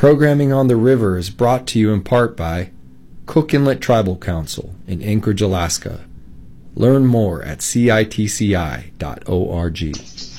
Programming on the River is brought to you in part by Cook Inlet Tribal Council in Anchorage, Alaska. Learn more at citci.org.